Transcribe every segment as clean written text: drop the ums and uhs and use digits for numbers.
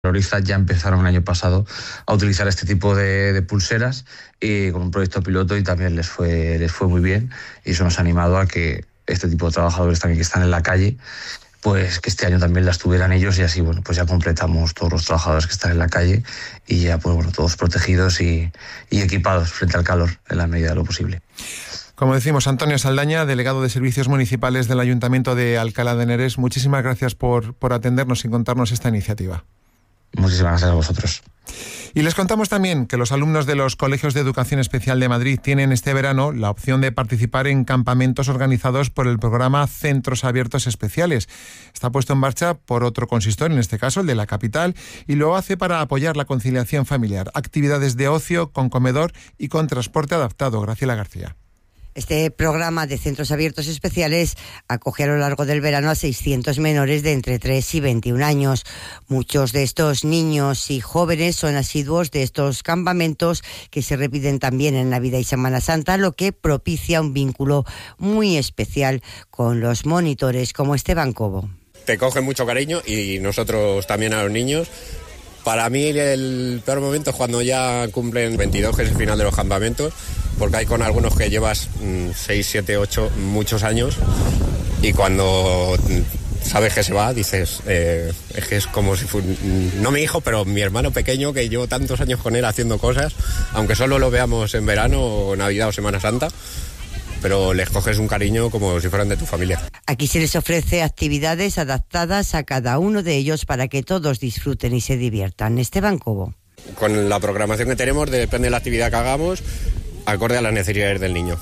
terroristas ya empezaron el año pasado a utilizar este tipo de pulseras y con un proyecto piloto, y también les fue muy bien, y eso nos ha animado a que este tipo de trabajadores también que están en la calle, pues que este año también las tuvieran ellos, y así pues ya completamos todos los trabajadores que están en la calle y ya todos protegidos y equipados frente al calor en la medida de lo posible. Como decimos, Antonio Saldaña, delegado de Servicios Municipales del Ayuntamiento de Alcalá de Henares, muchísimas gracias por atendernos y contarnos esta iniciativa. Muchísimas gracias a vosotros. Y les contamos también que los alumnos de los Colegios de Educación Especial de Madrid tienen este verano la opción de participar en campamentos organizados por el programa Centros Abiertos Especiales. Está puesto en marcha por otro consistor, en este caso el de la capital, y lo hace para apoyar la conciliación familiar, actividades de ocio con comedor y con transporte adaptado. Graciela García. Este programa de centros abiertos especiales acoge a lo largo del verano a 600 menores de entre 3 y 21 años. Muchos de estos niños y jóvenes son asiduos de estos campamentos, que se repiten también en Navidad y Semana Santa, lo que propicia un vínculo muy especial con los monitores como Esteban Cobo. Te cogen mucho cariño, y nosotros también a los niños. Para mí el peor momento es cuando ya cumplen 22, que es el final de los campamentos, porque hay con algunos que llevas 6, 7, 8, muchos años, y cuando sabes que se va, dices, es que es como si fuera, no mi hijo, pero mi hermano pequeño, que llevo tantos años con él haciendo cosas, aunque solo lo veamos en verano, o Navidad o Semana Santa, pero les coges un cariño como si fueran de tu familia. Aquí se les ofrece actividades adaptadas a cada uno de ellos para que todos disfruten y se diviertan. Esteban Cobo. Con la programación que tenemos, depende de la actividad que hagamos, acorde a las necesidades del niño.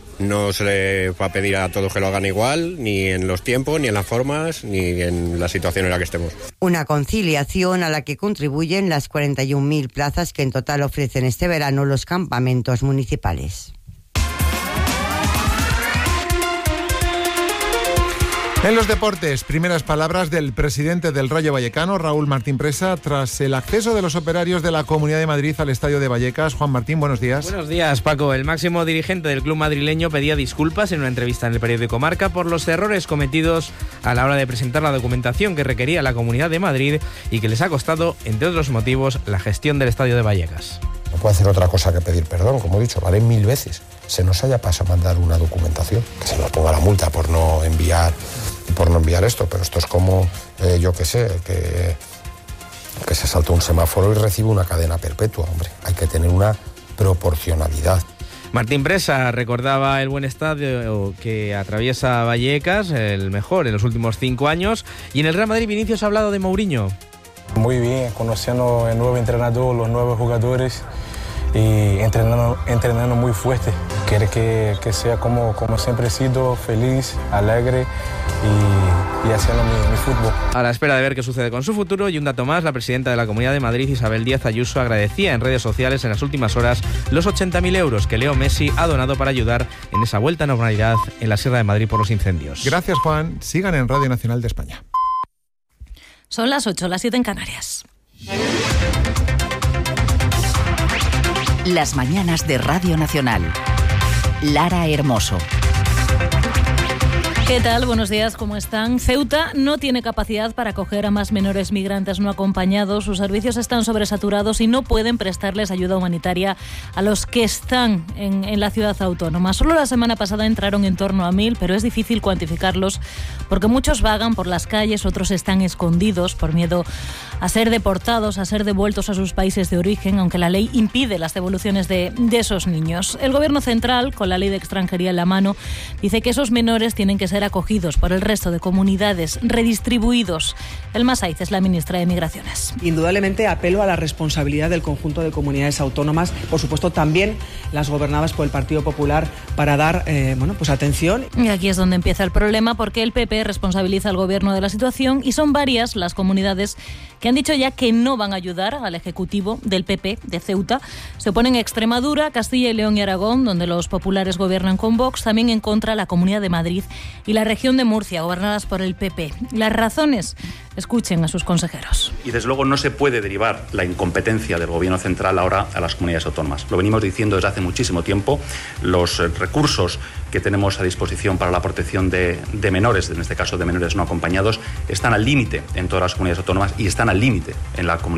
No se le va a pedir a todos que lo hagan igual, ni en los tiempos, ni en las formas, ni en la situación en la que estemos. Una conciliación a la que contribuyen las 41.000 plazas que en total ofrecen este verano los campamentos municipales. En los deportes, primeras palabras del presidente del Rayo Vallecano, Raúl Martín Presa, tras el acceso de los operarios de la Comunidad de Madrid al estadio de Vallecas. Juan Martín, buenos días. Buenos días, Paco. El máximo dirigente del club madrileño pedía disculpas en una entrevista en el periódico Marca por los errores cometidos a la hora de presentar la documentación que requería la Comunidad de Madrid y que les ha costado, entre otros motivos, la gestión del estadio de Vallecas. No puede hacer otra cosa que pedir perdón, como he dicho, lo haré 1000 veces. Se nos haya pasado mandar una documentación, que se nos ponga la multa por no enviar esto, pero esto es como, yo qué sé, que se saltó un semáforo y recibe una cadena perpetua, hombre. Hay que tener una proporcionalidad. Martín Presa recordaba el buen estadio que atraviesa Vallecas, el mejor en los últimos 5 años, y en el Real Madrid Vinicius ha hablado de Mourinho. Muy bien, conociendo el nuevo entrenador, los nuevos jugadores y entrenando muy fuerte. Quiere que sea como siempre he sido, feliz, alegre y haciendo mi fútbol. A la espera de ver qué sucede con su futuro, y un dato más, la presidenta de la Comunidad de Madrid, Isabel Díaz Ayuso, agradecía en redes sociales en las últimas horas los 80.000 euros que Leo Messi ha donado para ayudar en esa vuelta a normalidad en la Sierra de Madrid por los incendios. Gracias, Juan. Sigan en Radio Nacional de España. Son las 8, las 7 en Canarias. Las mañanas de Radio Nacional. Lara Hermoso. ¿Qué tal? Buenos días, ¿cómo están? Ceuta no tiene capacidad para acoger a más menores migrantes no acompañados. Sus servicios están sobresaturados y no pueden prestarles ayuda humanitaria a los que están en la ciudad autónoma. Solo la semana pasada entraron en torno a 1.000, pero es difícil cuantificarlos porque muchos vagan por las calles, otros están escondidos por miedo a ser deportados, a ser devueltos a sus países de origen, aunque la ley impide las devoluciones de esos niños. El Gobierno central, con la ley de extranjería en la mano, dice que esos menores tienen que ser acogidos por el resto de comunidades, redistribuidos. Elma Saiz es la ministra de Migraciones. Indudablemente apelo a la responsabilidad del conjunto de comunidades autónomas, por supuesto también las gobernadas por el Partido Popular, para dar atención. Y aquí es donde empieza el problema, porque el PP responsabiliza al Gobierno de la situación y son varias las comunidades que han dicho ya que no van a ayudar al Ejecutivo del PP de Ceuta. Se oponen Extremadura, Castilla y León y Aragón, donde los populares gobiernan con Vox, también en contra la Comunidad de Madrid y la región de Murcia, gobernadas por el PP. Las razones, escuchen a sus consejeros. Y desde luego no se puede derivar la incompetencia del Gobierno central ahora a las comunidades autónomas. Lo venimos diciendo desde hace muchísimo tiempo. Los recursos que tenemos a disposición para la protección de menores, en este caso de menores no acompañados, están al límite en todas las comunidades autónomas y están al límite en la comunidad